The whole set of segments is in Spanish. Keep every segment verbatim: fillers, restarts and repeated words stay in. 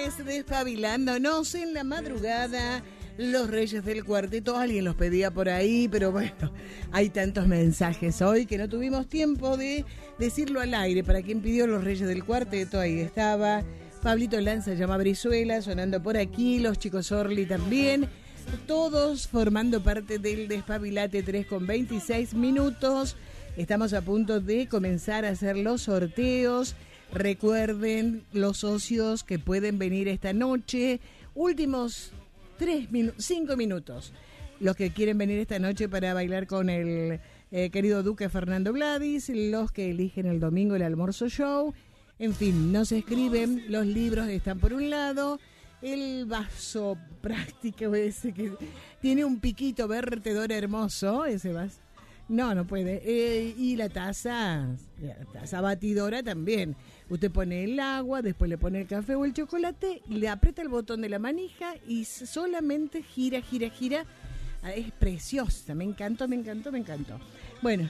jueves, despabilándonos en la madrugada, los Reyes del Cuarteto. Alguien los pedía por ahí, pero bueno, hay tantos mensajes hoy que no tuvimos tiempo de decirlo al aire. Para quien pidió los Reyes del Cuarteto, ahí estaba Pablito Lanza, llama Brizuela, sonando por aquí, los chicos Orly también, todos formando parte del Despabilate. Tres con veintiséis minutos. Estamos a punto de comenzar a hacer los sorteos. Recuerden, los socios que pueden venir esta noche, últimos tres minutos, cinco minutos, los que quieren venir esta noche para bailar con el eh, querido Duque Fernando Gladys, los que eligen el domingo el almuerzo show, en fin, nos escriben, los libros están por un lado, el vaso práctico ese que tiene un piquito vertedor hermoso, ese vaso. No, no puede. Eh, y la taza, la taza batidora también. Usted pone el agua, después le pone el café o el chocolate, le aprieta el botón de la manija y solamente gira, gira, gira. Es preciosa. Me encantó, me encantó, me encantó. Bueno,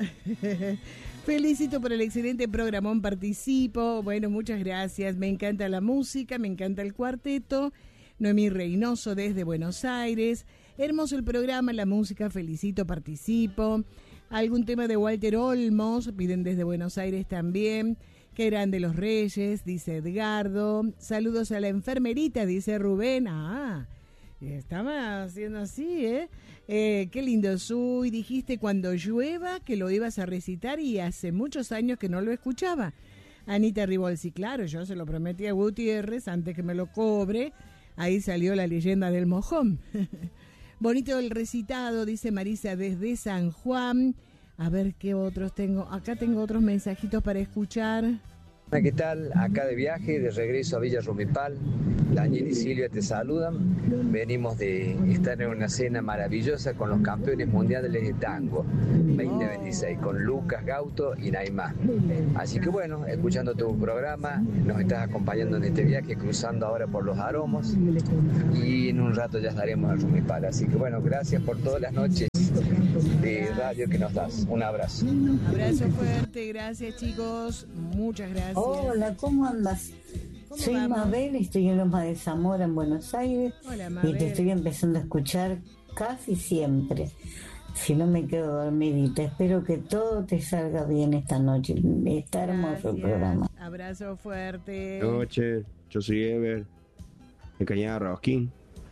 felicito por el excelente programón, participo. Bueno, muchas gracias. Me encanta la música, me encanta el cuarteto. Noemí Reynoso desde Buenos Aires. Hermoso el programa, la música, felicito, participo. Algún tema de Walter Olmos, piden desde Buenos Aires también. Que eran de los Reyes, dice Edgardo. Saludos a la enfermerita, dice Rubén. Ah, estaba haciendo así, ¿eh? eh qué lindo, Suy. Dijiste cuando llueva que lo ibas a recitar y hace muchos años que no lo escuchaba. Anita Ribolsi, claro, yo se lo prometí a Gutiérrez antes que me lo cobre. Ahí salió la leyenda del mojón. Bonito el recitado, dice Marisa desde San Juan. A ver qué otros tengo. Acá tengo otros mensajitos para escuchar. ¿Qué tal? Acá de viaje, de regreso a Villa Rumipal. Daniel y Silvia te saludan. Venimos de estar en una cena maravillosa con los campeones mundiales de tango veinte veintiséis, con Lucas Gauto y Naimá. Así que bueno, escuchando tu programa, nos estás acompañando en este viaje, cruzando ahora por los Aromos y en un rato ya estaremos en Rumipal. Así que bueno, gracias por todas las noches de radio que nos das. Un abrazo. Abrazo fuerte, gracias chicos, muchas gracias. Hola, ¿cómo andas? ¿Cómo Soy vamos? Mabel, estoy en Loma de Zamora, en Buenos Aires. Hola, y Mabel. te estoy empezando a escuchar casi siempre. Si no me quedo dormidita, espero que todo te salga bien esta noche. Está hermoso el programa. Abrazo fuerte. Buenas noches, yo soy Ever, de Cañada Rosquín.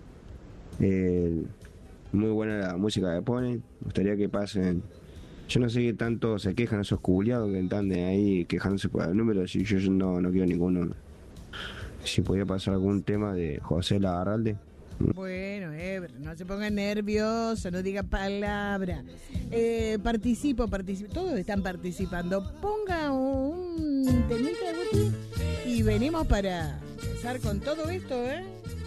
Eh, muy buena la música que ponen. Me gustaría que pasen. Yo no sé qué tanto se quejan esos culiados que están de ahí quejándose por el número. Si yo no, no quiero ninguno. Si podía pasar algún tema de José Larralde. Bueno, Ever, no se ponga nervioso, no diga palabra. Eh, participo, participo. Todos están participando. Ponga un temita de Guti y venimos para empezar con todo esto, ¿eh?